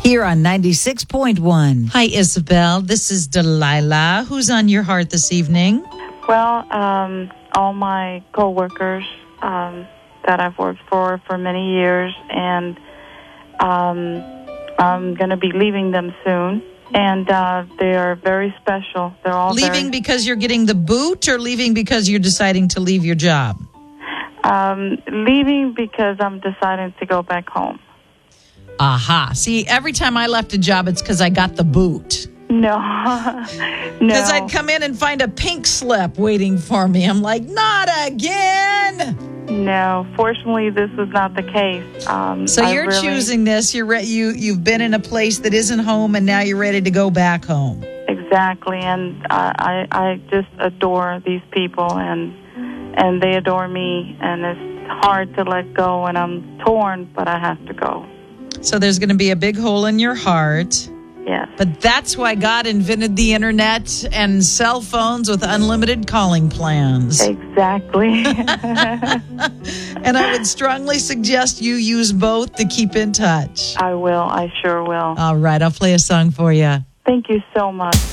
here on 96.1. Hi, Isabel. This is Delilah. Who's on your heart this evening? Well, all my coworkers that I've worked for many years, and I'm going to be leaving them soon. And they are very special. They're all leaving because you're getting the boot, or leaving because you're deciding to leave your job? Leaving because I'm deciding to go back home. Aha. See, every time I left a job, it's because I got the boot. No. Because I'd come in and find a pink slip waiting for me. I'm like, not again. No, fortunately, this was not the case. So you're choosing this. You've been in a place that isn't home, and now you're ready to go back home. Exactly, and I just adore these people, and they adore me, and it's hard to let go, and I'm torn, but I have to go. So there's going to be a big hole in your heart. Yes. But that's why God invented the internet and cell phones with unlimited calling plans. Exactly. And I would strongly suggest you use both to keep in touch. I will. I sure will. All right. I'll play a song for you. Thank you so much.